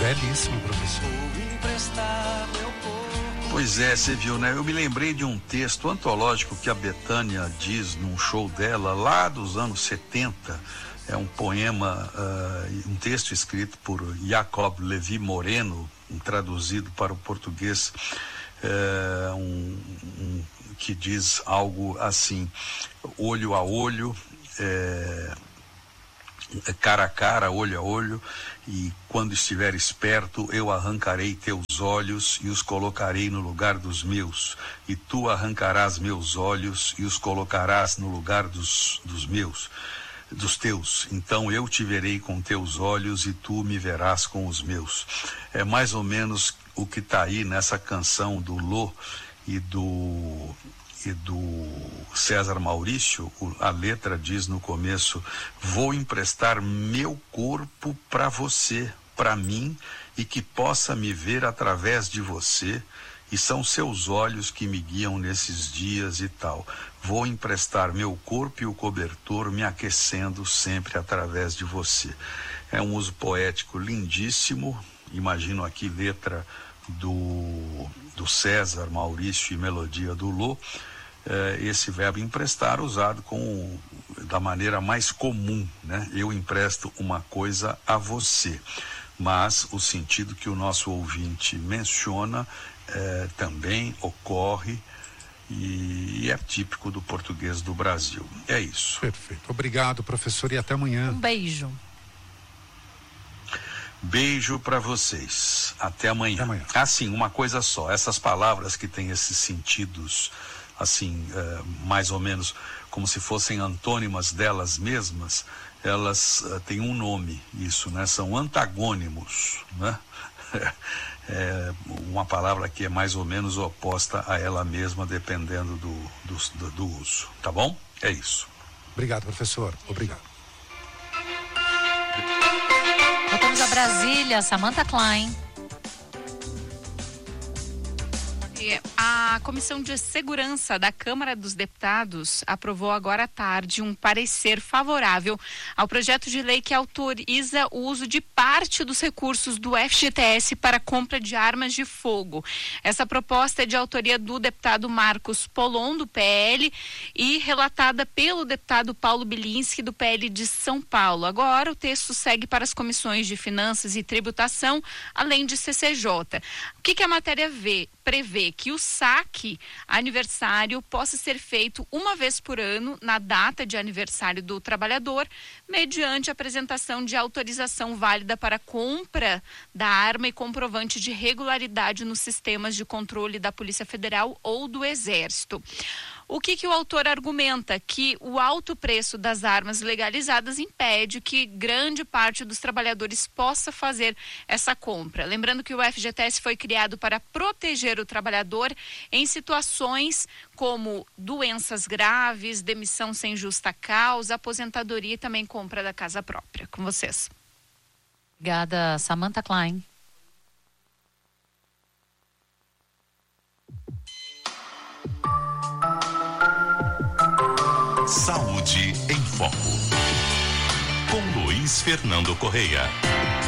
Belíssimo, professor. Pois é, você viu, né? Eu me lembrei de um texto antológico que a Bethânia diz num show dela lá dos anos 70. É um poema, um texto escrito por Jacob Levi Moreno, traduzido para o português, que diz algo assim: olho a olho, cara a cara, olho a olho, e quando estiveres perto, eu arrancarei teus olhos e os colocarei no lugar dos meus, e tu arrancarás meus olhos e os colocarás no lugar dos teus. Então eu te verei com teus olhos e tu me verás com os meus. É mais ou menos o que está aí nessa canção do Lô e do César Maurício. A letra diz no começo: vou emprestar meu corpo para você, para mim, e que possa me ver através de você, e são seus olhos que me guiam nesses dias e tal. Vou emprestar meu corpo e o cobertor, me aquecendo sempre através de você. É um uso poético lindíssimo. Imagino aqui letra do César Maurício e melodia do Lô. Esse verbo emprestar usado da maneira mais comum, né? Eu empresto uma coisa a você. Mas o sentido que o nosso ouvinte menciona também ocorre e é típico do português do Brasil. É isso. Perfeito. Obrigado, professor, e até amanhã. Um beijo. Beijo para vocês. Até amanhã. Até amanhã. Assim, uma coisa só. Essas palavras que têm esses sentidos, assim, mais ou menos como se fossem antônimas delas mesmas, elas têm um nome, isso, né? São antagônimos, né? É uma palavra que é mais ou menos oposta a ela mesma, dependendo do uso, tá bom? É isso. Obrigado, professor. Obrigado. Voltamos a Brasília, Samantha Klein. A Comissão de Segurança da Câmara dos Deputados aprovou agora à tarde um parecer favorável ao projeto de lei que autoriza o uso de parte dos recursos do FGTS para compra de armas de fogo. Essa proposta é de autoria do deputado Marcos Polon, do PL, e relatada pelo deputado Paulo Bilinski, do PL de São Paulo. Agora o texto segue para as comissões de Finanças e Tributação, além de CCJ. O que a matéria prevê? Que o saque aniversário possa ser feito uma vez por ano, na data de aniversário do trabalhador, mediante apresentação de autorização válida para compra da arma e comprovante de regularidade nos sistemas de controle da Polícia Federal ou do Exército. O que o autor argumenta? Que o alto preço das armas legalizadas impede que grande parte dos trabalhadores possa fazer essa compra. Lembrando que o FGTS foi criado para proteger o trabalhador em situações como doenças graves, demissão sem justa causa, aposentadoria e também compra da casa própria. Com vocês. Obrigada, Samantha Klein. Saúde em Foco, com Luiz Fernando Correia.